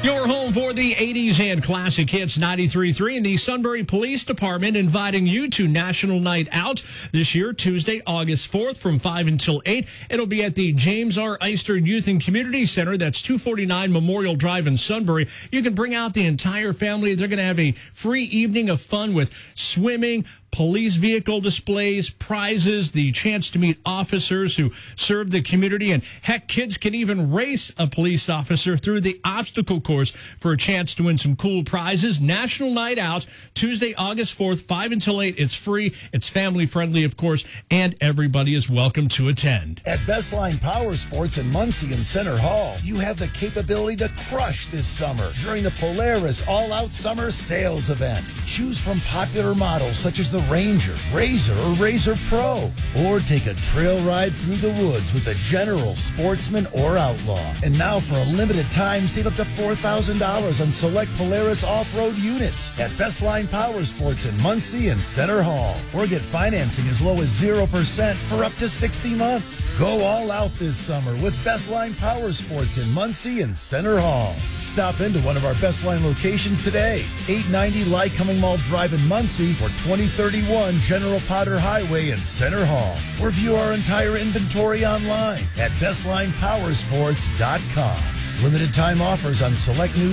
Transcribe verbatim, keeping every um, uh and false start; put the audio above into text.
Your home for the eighties and classic hits ninety-three point three and the Sunbury Police Department inviting you to National Night Out this year, Tuesday, August fourth from five until eight. It'll be at the James R. Eister Youth and Community Center. That's two forty-nine Memorial Drive in Sunbury. You can bring out the entire family. They're going to have a free evening of fun with swimming, police vehicle displays, prizes, the chance to meet officers who serve the community, and heck, kids can even race a police officer through the obstacle course for a chance to win some cool prizes. National Night Out, Tuesday, August fourth, five until eight. It's free. It's family friendly, of course, and everybody is welcome to attend. At Bestline Power Sports in Muncie and Center Hall, you have the capability to crush this summer during the Polaris All-Out Summer Sales Event. Choose from popular models such as the Ranger, Razor, or Razor Pro. Or take a trail ride through the woods with a General, Sportsman, or Outlaw. And now for a limited time, save up to four thousand dollars on select Polaris off-road units at Bestline Power Sports in Muncie and Center Hall. Or get financing as low as zero percent for up to sixty months. Go all out this summer with Bestline Power Sports in Muncie and Center Hall. Stop into one of our Bestline locations today. eight ninety Lycoming Mall Drive in Muncie or twenty thirty-one General Potter Highway in Center Hall. Or view our entire inventory online at bestline power sports dot com. Limited time offers on select new